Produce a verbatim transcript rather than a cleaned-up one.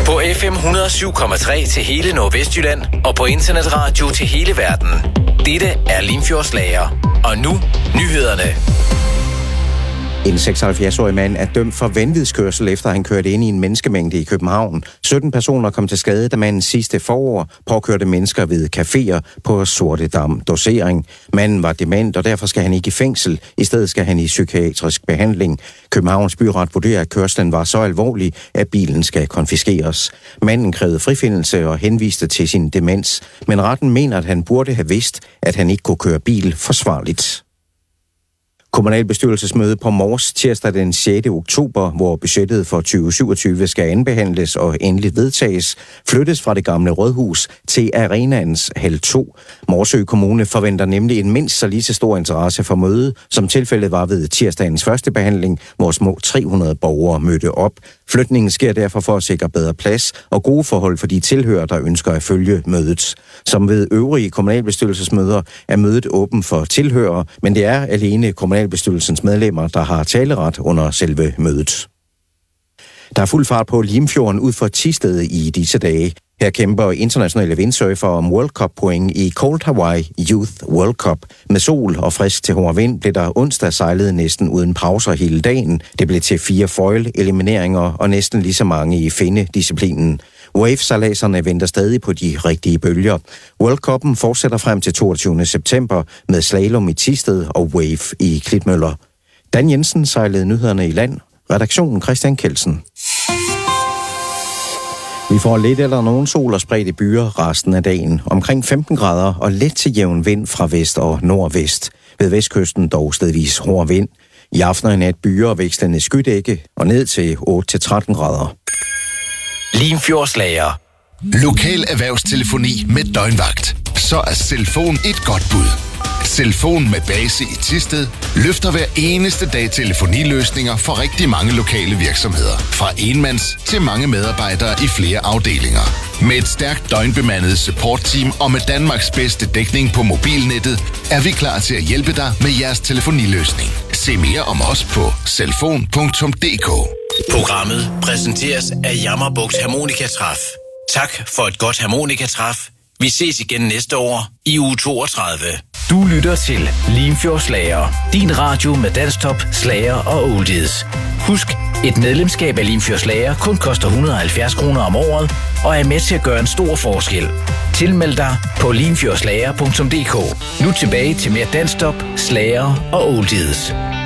På F M et hundrede og syv komma tre til hele Nordvestjylland og på internetradio til hele verden. Dette er Limfjordslager. Og nu nyhederne. En seksoghalvfjerds-årig mand er dømt for vanvidskørsel, efter han kørte ind i en menneskemængde i København. sytten personer kom til skade, da manden sidste forår påkørte mennesker ved caféer på Sortedam Dosering. Manden var dement, og derfor skal han ikke i fængsel. I stedet skal han i psykiatrisk behandling. Københavns byret vurderer, at kørslen var så alvorlig, at bilen skal konfiskeres. Manden krævede frifindelse og henviste til sin demens, men retten mener, at han burde have vidst, at han ikke kunne køre bil forsvarligt. Kommunalbestyrelsesmøde på Mors tirsdag den sjette oktober, hvor budgettet for tyve syvogtyve skal anbehandles og endeligt vedtages, flyttes fra det gamle rådhus til arenaens hal to. Morsø Kommune forventer nemlig en mindst så lige så stor interesse for mødet, som tilfældet var ved tirsdagens første behandling, hvor små tre hundrede borgere mødte op. Flytningen sker derfor for at sikre bedre plads og gode forhold for de tilhørere, der ønsker at følge mødet. Som ved øvrige kommunalbestyrelsesmøder er mødet åben for tilhørere, men det er alene kommunalbestyrelsens medlemmer, der har taleret under selve mødet. Der er fuld fart på Limfjorden ud for Thisted i disse dage. Her kæmper internationale windsurfer om World Cup-point i Cold Hawaii Youth World Cup. Med sol og frisk til hård vind blev der onsdag sejlet næsten uden pauser hele dagen. Det blev til fire foil-elimineringer og næsten lige så mange i finde-disciplinen. Wave-sejladserne venter stadig på de rigtige bølger. World Cup'en fortsætter frem til toogtyvende september med slalom i Thisted og wave i Klitmøller. Dan Jensen sejlede nyhederne i land. Redaktionen Christian Kelsen. Vi får lidt eller nogen sol og spredte byer resten af dagen. Omkring femten grader og let til jævn vind fra vest og nordvest. Ved vestkysten dog stedvis hård vind. I aften og i nat byer og vekslende skydække og ned til otte til tretten grader. Limfjordslager. Lokal erhvervstelefoni med døgnvagt. Så er Selfon et godt bud. Selfon med base i Thisted løfter hver eneste dag telefoniløsninger for rigtig mange lokale virksomheder. Fra enmands til mange medarbejdere i flere afdelinger. Med et stærkt døgnbemandet supportteam og med Danmarks bedste dækning på mobilnettet, er vi klar til at hjælpe dig med jeres telefoniløsning. Se mere om os på selfon punktum d k. Programmet præsenteres af Jammerbugt Harmonikatræf. Tak for et godt harmonikatræf. Vi ses igen næste år i uge toogtredive. Du lytter til Limfjordslager. Din radio med dansktop, slager og oldies. Husk, et medlemskab af Limfjordslager kun koster et hundrede og halvfjerds kroner om året og er med til at gøre en stor forskel. Tilmeld dig på limfjordslager punktum d k. Nu tilbage til mere dansktop, slager og oldies.